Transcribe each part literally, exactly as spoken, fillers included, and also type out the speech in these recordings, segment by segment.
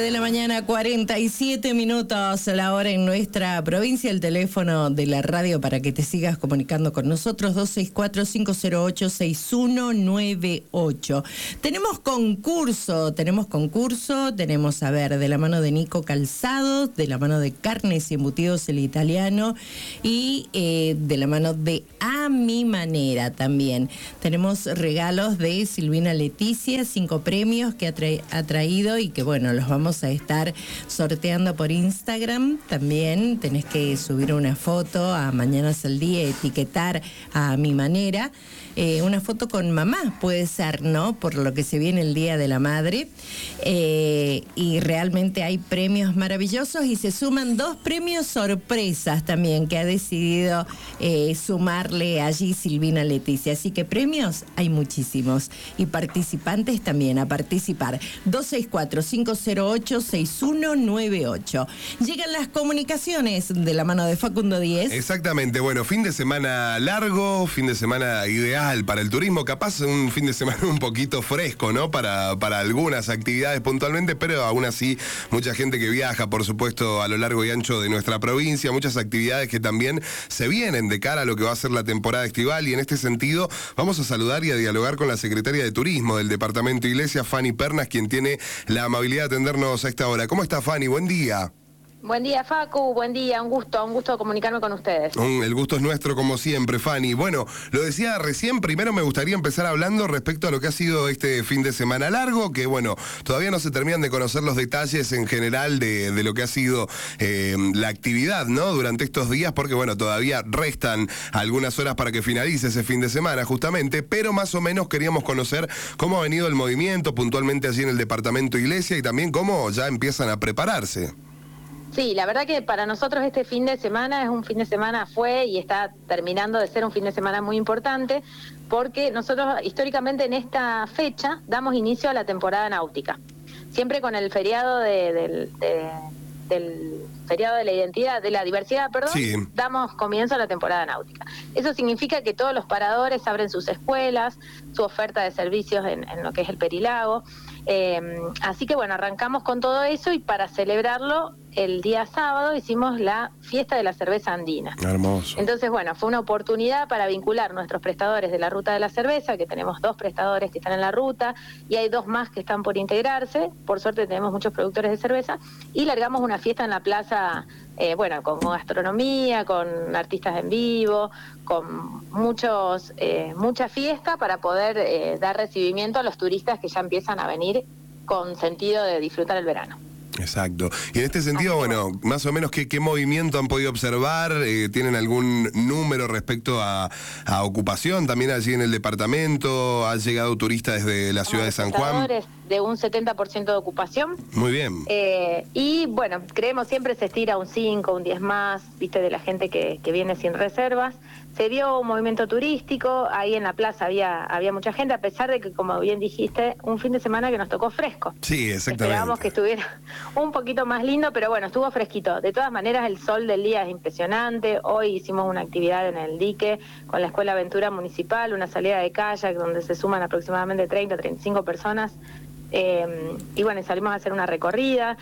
De la mañana, cuarenta y siete minutos, la hora en nuestra provincia. El teléfono de la radio para que te sigas comunicando con nosotros, dos seis cuatro, cinco cero ocho, seis uno nueve ocho. Tenemos concurso, tenemos concurso, tenemos, a ver, de la mano de Nico Calzado, de la mano de Carnes y Embutidos El Italiano y eh, de la mano de A Mi Manera también. Tenemos regalos de Silvina Leticia, cinco premios que ha, tra- ha traído y que, bueno, los vamos a estar sorteando por Instagram. También tenés que subir una foto a Mañanas al Día, etiquetar a Mi Manera. Eh, una foto con mamá puede ser, ¿no? Por lo que se viene el Día de la Madre. Eh, y realmente hay premios maravillosos y se suman dos premios sorpresas también que ha decidido eh, sumarle allí Silvina Leticia. Así que premios hay muchísimos y participantes también a participar. dos seis cuatro, cinco cero ocho, seis uno nueve ocho. Llegan las comunicaciones de la mano de Facundo Díez. Exactamente, bueno, fin de semana largo, fin de semana ideal para el turismo, capaz un fin de semana un poquito fresco, ¿no? Para, para algunas actividades puntualmente, pero aún así mucha gente que viaja, por supuesto, a lo largo y ancho de nuestra provincia, muchas actividades que también se vienen de cara a lo que va a ser la temporada estival, y en este sentido vamos a saludar y a dialogar con la secretaria de Turismo del Departamento Iglesia, Fanny Pernas, quien tiene la amabilidad de atendernos a esta hora. ¿Cómo está, Fanny? Buen día. Buen día, Facu, buen día, un gusto, un gusto comunicarme con ustedes. Un, el gusto es nuestro como siempre, Fanny. Bueno, lo decía recién, primero me gustaría empezar hablando respecto a lo que ha sido este fin de semana largo, que bueno, todavía no se terminan de conocer los detalles en general de, de lo que ha sido eh, la actividad, ¿no? Durante estos días, porque bueno, todavía restan algunas horas para que finalice ese fin de semana justamente, pero más o menos queríamos conocer cómo ha venido el movimiento puntualmente allí en el Departamento Iglesia y también cómo ya empiezan a prepararse. Sí, la verdad que para nosotros este fin de semana es un fin de semana, fue y está terminando de ser un fin de semana muy importante, porque nosotros históricamente en esta fecha damos inicio a la temporada náutica. Siempre con el feriado de, de, de, del feriado de la identidad, de la diversidad, perdón, sí. Damos comienzo a la temporada náutica. Eso significa que todos los paradores abren sus escuelas, su oferta de servicios en, en lo que es el Perilago. Eh, así que bueno, arrancamos con todo eso y para celebrarlo el día sábado hicimos la fiesta de la cerveza andina. Hermoso. Entonces bueno, fue una oportunidad para vincular nuestros prestadores de la ruta de la cerveza, que tenemos dos prestadores que están en la ruta y hay dos más que están por integrarse. Por suerte tenemos muchos productores de cerveza y largamos una fiesta en la plaza, eh, bueno, con gastronomía, con artistas en vivo, con muchos eh, mucha fiesta para poder eh, dar recibimiento a los turistas que ya empiezan a venir con sentido de disfrutar el verano. Exacto. Y en este sentido, bueno, más o menos, ¿qué, qué movimiento han podido observar? Eh, ¿Tienen algún número respecto a, a ocupación también allí en el departamento? ¿Han llegado turistas desde la ciudad de San Juan? De un setenta por ciento de ocupación. Muy bien. Eh, y bueno, creemos siempre se estira un cinco, un diez más, viste, de la gente que, que viene sin reservas. Se dio un movimiento turístico, ahí en la plaza había había mucha gente, a pesar de que, como bien dijiste, un fin de semana que nos tocó fresco. Sí, exactamente. Esperábamos que estuviera un poquito más lindo, pero bueno, estuvo fresquito. De todas maneras, el sol del día es impresionante. Hoy hicimos una actividad en el dique con la Escuela Aventura Municipal, una salida de kayak donde se suman aproximadamente treinta, treinta y cinco personas. Eh, y bueno, salimos a hacer una recorrida.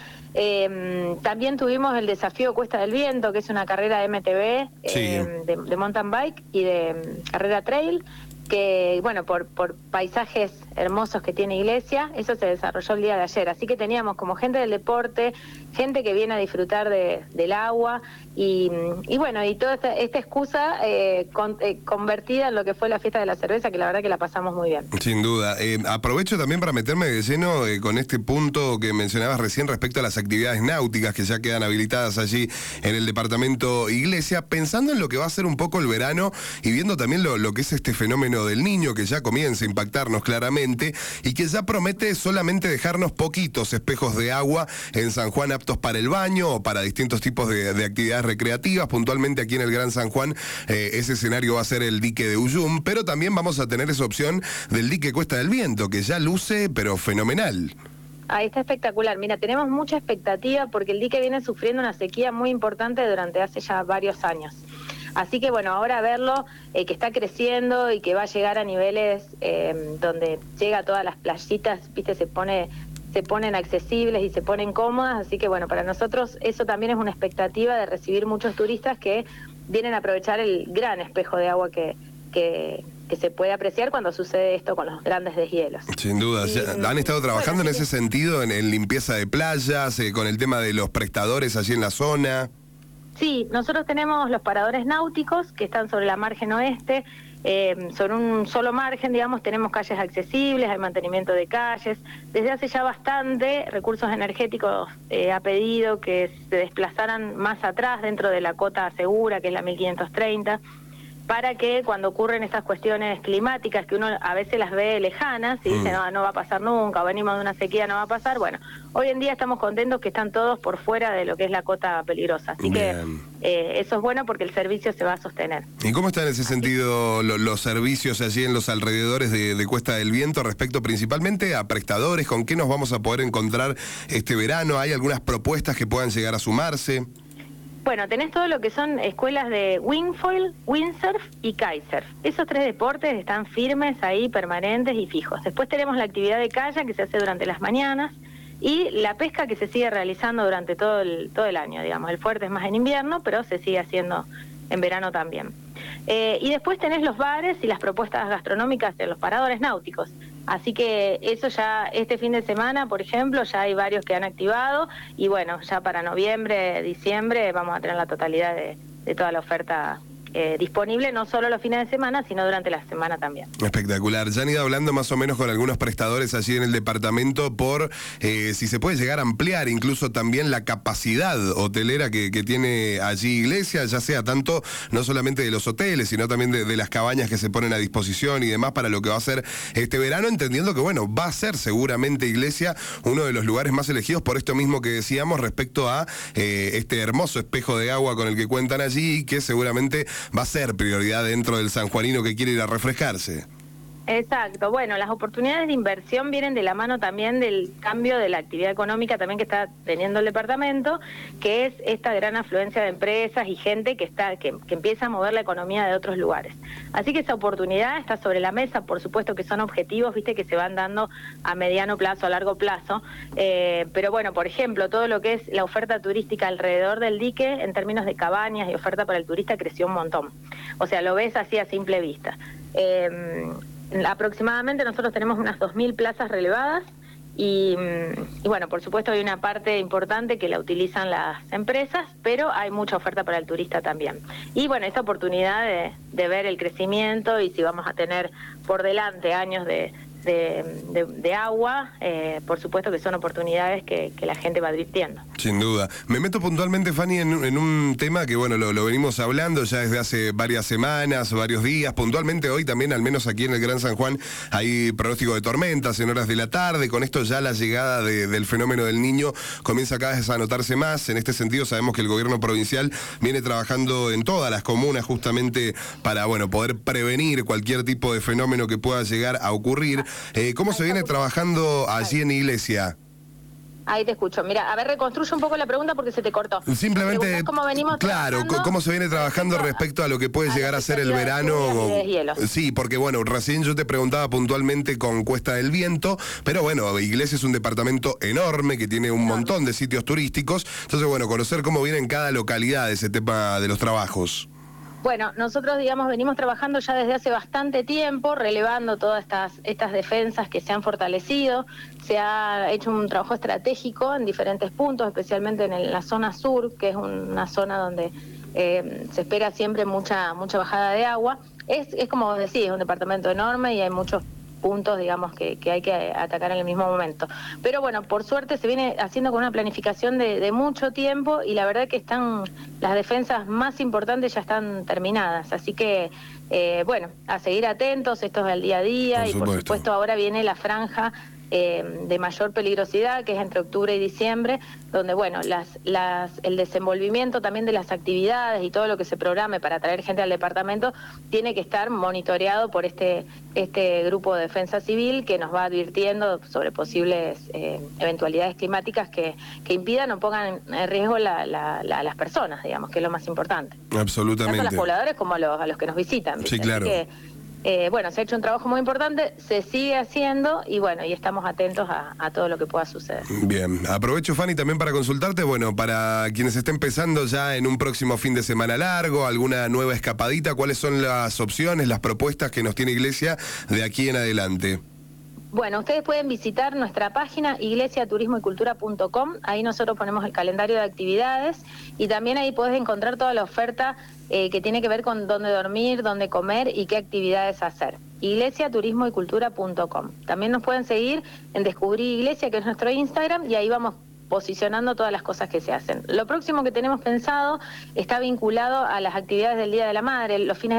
Eh, también tuvimos el desafío Cuesta del Viento, que es una carrera M T B, sí. eh, de, de mountain bike y de um, carrera trail, que bueno, por, por paisajes hermosos que tiene Iglesia, eso se desarrolló el día de ayer. Así que teníamos como gente del deporte, gente que viene a disfrutar de, del agua y, y bueno, y toda esta, esta excusa eh, con, eh, convertida en lo que fue la fiesta de la cerveza, que la verdad que la pasamos muy bien. Sin duda. Eh, aprovecho también para meterme de lleno eh, con este punto que mencionabas recién respecto a las actividades náuticas que ya quedan habilitadas allí en el departamento Iglesia, pensando en lo que va a ser un poco el verano y viendo también lo, lo que es este fenómeno del Niño, que ya comienza a impactarnos claramente y que ya promete solamente dejarnos poquitos espejos de agua en San Juan aptos para el baño o para distintos tipos de, de actividades recreativas. Puntualmente aquí en el Gran San Juan eh, ese escenario va a ser el dique de Uyum, pero también vamos a tener esa opción del dique Cuesta del Viento, que ya luce pero fenomenal. Ahí está espectacular. Mira, tenemos mucha expectativa porque el dique viene sufriendo una sequía muy importante durante hace ya varios años. Así que bueno, ahora verlo, eh, que está creciendo y que va a llegar a niveles eh, donde llega a todas las playitas, viste, se pone se ponen accesibles y se ponen cómodas, así que bueno, para nosotros eso también es una expectativa de recibir muchos turistas que vienen a aprovechar el gran espejo de agua que, que, que se puede apreciar cuando sucede esto con los grandes deshielos. Sin duda, y, ¿han estado trabajando bueno, en ese que... sentido, en, en limpieza de playas, eh, con el tema de los prestadores allí en la zona? Sí, nosotros tenemos los paradores náuticos que están sobre la margen oeste. Eh, sobre un solo margen, digamos, tenemos calles accesibles, hay mantenimiento de calles. Desde hace ya bastante, Recursos Energéticos eh, ha pedido que se desplazaran más atrás dentro de la cota segura, que es la mil quinientos treinta, para que cuando ocurren estas cuestiones climáticas, que uno a veces las ve lejanas y mm. dice, no, no va a pasar nunca, o venimos de una sequía, no va a pasar. Bueno, hoy en día estamos contentos que están todos por fuera de lo que es la cota peligrosa. Así Bien. que eh, eso es bueno porque el servicio se va a sostener. ¿Y cómo están en ese sentido lo, los servicios allí en los alrededores de, de Cuesta del Viento respecto principalmente a prestadores? ¿Con qué nos vamos a poder encontrar este verano? ¿Hay algunas propuestas que puedan llegar a sumarse? Bueno, tenés todo lo que son escuelas de wingfoil, windsurf y kitesurf. Esos tres deportes están firmes ahí, permanentes y fijos. Después tenemos la actividad de kayak que se hace durante las mañanas y la pesca que se sigue realizando durante todo el, todo el año, digamos. El fuerte es más en invierno, pero se sigue haciendo en verano también. Eh, y después tenés los bares y las propuestas gastronómicas de los paradores náuticos. Así que eso ya, este fin de semana, por ejemplo, ya hay varios que han activado y bueno, ya para noviembre, diciembre vamos a tener la totalidad de, de toda la oferta eh, disponible, no solo los fines de semana, sino durante la semana también. Espectacular. Ya han ido hablando más o menos con algunos prestadores allí en el departamento por eh, si se puede llegar a ampliar incluso también la capacidad hotelera que, que tiene allí Iglesia, ya sea tanto no solamente de los hoteles, sino también de, de las cabañas que se ponen a disposición y demás para lo que va a ser este verano, entendiendo que bueno, va a ser seguramente Iglesia uno de los lugares más elegidos por esto mismo que decíamos respecto a eh, este hermoso espejo de agua con el que cuentan allí y que seguramente va a ser prioridad dentro del sanjuanino que quiere ir a refrescarse. Exacto. Bueno, las oportunidades de inversión vienen de la mano también del cambio de la actividad económica también que está teniendo el departamento, que es esta gran afluencia de empresas y gente que está que, que empieza a mover la economía de otros lugares. Así que esa oportunidad está sobre la mesa, por supuesto que son objetivos, viste, que se van dando a mediano plazo, a largo plazo, eh, pero bueno, por ejemplo, todo lo que es la oferta turística alrededor del dique, en términos de cabañas y oferta para el turista, creció un montón. O sea, lo ves así a simple vista. Eh, Aproximadamente nosotros tenemos unas dos mil plazas relevadas y, y bueno, por supuesto hay una parte importante que la utilizan las empresas, pero hay mucha oferta para el turista también. Y bueno, esta oportunidad de, de ver el crecimiento y si vamos a tener por delante años de, de, de, de agua, eh, por supuesto que son oportunidades que, que la gente va advirtiendo. Sin duda. Me meto puntualmente, Fanny, en, en un tema que, bueno, lo, lo venimos hablando ya desde hace varias semanas, varios días. Puntualmente hoy también, al menos aquí en el Gran San Juan, hay pronóstico de tormentas en horas de la tarde. Con esto ya la llegada de, del fenómeno del Niño comienza cada vez a notarse más. En este sentido sabemos que el gobierno provincial viene trabajando en todas las comunas justamente para, bueno, poder prevenir cualquier tipo de fenómeno que pueda llegar a ocurrir. Eh, ¿Cómo se viene trabajando allí en Iglesia? Ahí te escucho. Mira, a ver, reconstruye un poco la pregunta porque se te cortó. Simplemente, cómo venimos claro, cómo se viene trabajando respecto a lo que puede a llegar a ser el verano. Sí, porque bueno, recién yo te preguntaba puntualmente con Cuesta del Viento, pero bueno, Iglesia es un departamento enorme que tiene un montón de sitios turísticos. Entonces, bueno, conocer cómo viene en cada localidad ese tema de los trabajos. Bueno, nosotros, digamos, venimos trabajando ya desde hace bastante tiempo, relevando todas estas, estas defensas que se han fortalecido. Se ha hecho un trabajo estratégico en diferentes puntos, especialmente en, el, en la zona sur, que es una zona donde eh, se espera siempre mucha mucha bajada de agua. Es, es como decís, es un departamento enorme y hay muchos puntos, digamos, que, que hay que atacar en el mismo momento. Pero bueno, por suerte se viene haciendo con una planificación de, de mucho tiempo y la verdad que están las defensas más importantes ya están terminadas. Así que, eh, bueno, a seguir atentos, esto es el día a día por y por supuesto ahora viene la franja Eh, de mayor peligrosidad, que es entre octubre y diciembre, donde bueno, las, las, el desenvolvimiento también de las actividades y todo lo que se programe para traer gente al departamento tiene que estar monitoreado por este, este grupo de defensa civil que nos va advirtiendo sobre posibles eh, eventualidades climáticas que, que impidan o pongan en riesgo la, la, la, a las personas, digamos, que es lo más importante. Absolutamente. Tanto a los pobladores como a los, a los que nos visitan. ¿Viste? Sí, claro. Así que, Eh, bueno, se ha hecho un trabajo muy importante, se sigue haciendo y bueno, y estamos atentos a, a todo lo que pueda suceder. Bien, aprovecho, Fanny, también para consultarte, bueno, para quienes estén pensando ya en un próximo fin de semana largo, alguna nueva escapadita, ¿cuáles son las opciones, las propuestas que nos tiene Iglesia de aquí en adelante? Bueno, ustedes pueden visitar nuestra página iglesia turismo y cultura punto com, ahí nosotros ponemos el calendario de actividades y también ahí podés encontrar toda la oferta eh, que tiene que ver con dónde dormir, dónde comer y qué actividades hacer. iglesia turismo y cultura punto com. También nos pueden seguir en Descubrir Iglesia, que es nuestro Instagram, y ahí vamos posicionando todas las cosas que se hacen. Lo próximo que tenemos pensado está vinculado a las actividades del Día de la Madre. Los fines de